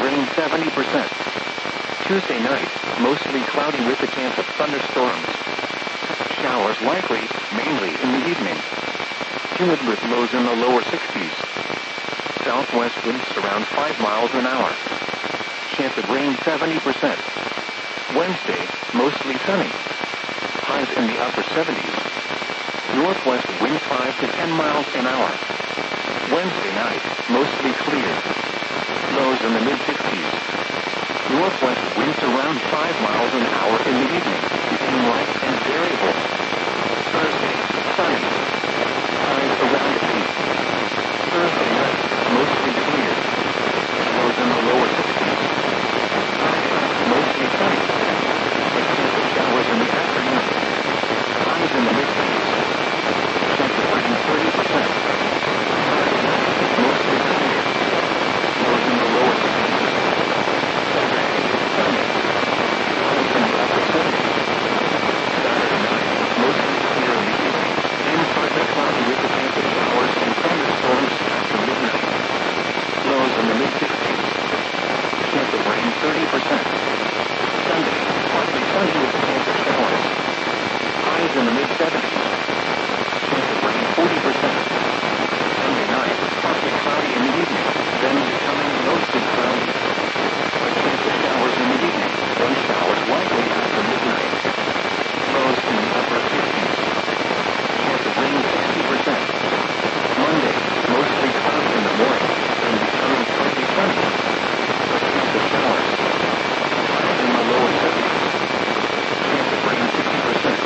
rain 70%. Tuesday night, mostly cloudy with a chance of thunderstorms. Showers likely, mainly in the evening. Humid with lows in the lower 60s. Southwest winds around 5 miles an hour. Chance of rain 70%. Wednesday, mostly sunny. Highs in the upper 70s. Northwest winds 5 to 10 miles an hour. Wednesday night, mostly clear. Lows in the mid-60s. Northwest winds around 5 miles an hour in the evening, becoming light and variable. Thursday, sunny. Highs around 8. Thursday night, mostly clear. Lows in the lower 60s. Friday, mostly sunny. A chance of showers in the afternoon. Highs in the mid-50s. Chance of rain 30%. Saturday night, mostly clear. Lows in the lower 60s. Sunday, sunny. Highs in the upper 70s. Saturday night, mostly clear in the evening. Then partly cloudy with a chance of showers and thunderstorms after midnight. Lows in the mid-60s. Chance of rain 30%. Sunday, partly sunny with a chance of showers. Highs in the mid-70s. Chance of rain 40%. Sunday night, partly cloudy in the evening, then becoming mostly cloudy. A chance of showers in the evening, then showers likely after midnight. Lows in the upper 50s. Chance of rain 60%. Monday, mostly cloudy in the morning, then becoming partly sunny. A chance of showers. Highs in the lower 70s. Chance of rain 50%.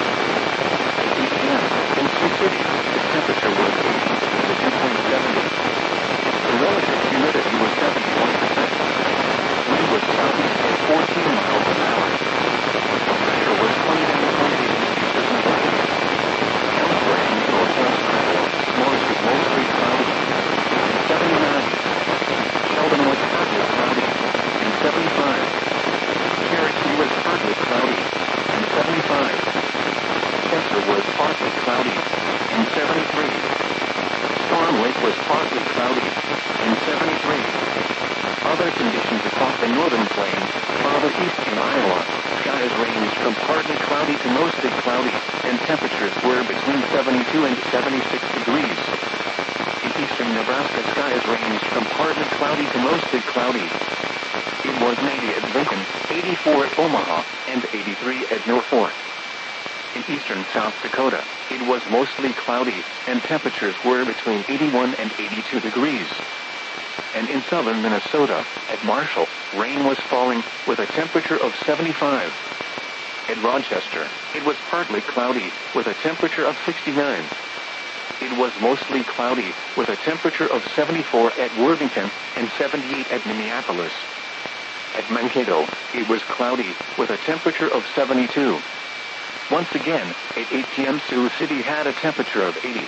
At 8 p.m. in Sioux City, the temperature was 80 with a dew point 70. The relative humidity was 71%. Wind was southeast at 14 miles an hour. Pressure was 29.8 inches in gravity. Elsewhere in northwest Iowa, Morris was mostly cloudy and 79. Sheldon was partly cloudy and 75. Cherokee was partly cloudy and 75. Spencer was partly cloudy and 73. Storm Lake was partly cloudy and 73. Other conditions across the northern plains, farther east in Iowa, skies ranged from partly cloudy to mostly cloudy, and temperatures were between 72 and 76 degrees. In eastern Nebraska, skies ranged from partly cloudy to mostly cloudy. It was 90 at Lincoln, 84 at Omaha, and 83 at Norfolk. In eastern South Dakota, it was mostly cloudy, and temperatures were between 81 and 82 degrees. And in southern Minnesota, at Marshall, rain was falling, with a temperature of 75. At Rochester, it was partly cloudy, with a temperature of 69. It was mostly cloudy, with a temperature of 74 at Worthington and 78 at Minneapolis. At Mankato, it was cloudy, with a temperature of 72. Once again, at 8 p.m. Sioux City had a temperature of 80.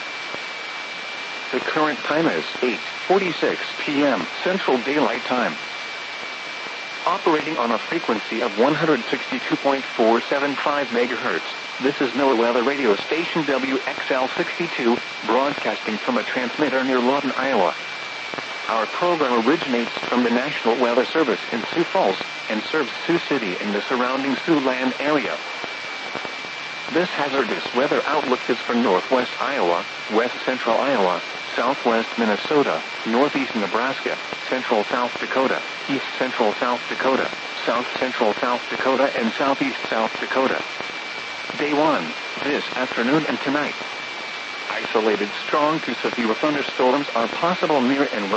The current time is 8:46 p.m. Central Daylight Time. Operating on a frequency of 162.475 megahertz, this is NOAA Weather Radio Station WXL62, broadcasting from a transmitter near Lawton, Iowa. Our program originates from the National Weather Service in Sioux Falls and serves Sioux City and the surrounding Siouxland area. This hazardous weather outlook is for northwest Iowa, west central Iowa, southwest Minnesota, northeast Nebraska, central South Dakota, east central South Dakota, south central South Dakota, and southeast South Dakota. Day 1, this afternoon and tonight. Isolated strong to severe thunderstorms are possible near and